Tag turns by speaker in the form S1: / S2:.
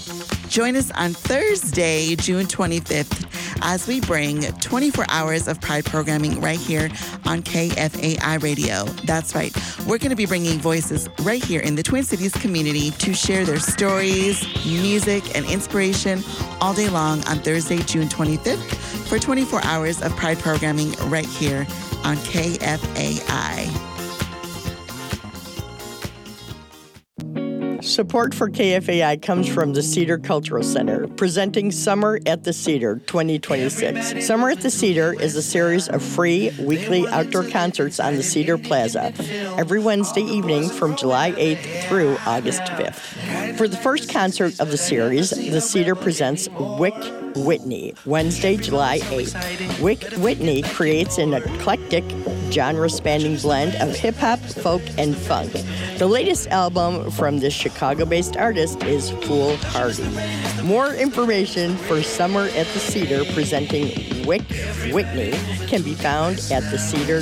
S1: Join us on Thursday, June 25th, as we bring 24 hours of Pride programming right here on KFAI Radio. That's right. We're going to be bringing voices right here in the Twin Cities community to share their stories, music, and inspiration all day long on Thursday, June 25th for 24 hours of Pride programming right here on KFAI.
S2: Support for KFAI comes from the Cedar Cultural Center, presenting Summer at the Cedar 2026. Summer at the Cedar is a series of free weekly outdoor concerts on the Cedar Plaza every Wednesday evening from July 8th through August 5th. For the first concert of the series, the Cedar presents Wick Whitney, Wednesday, July 8th. Wick Whitney creates an eclectic, genre-spanning blend of hip-hop, folk, and funk. The latest album from this Chicago-based artist is Foolhardy. More information for Summer at the Cedar presenting Wick Whitney can be found at thecedar.org.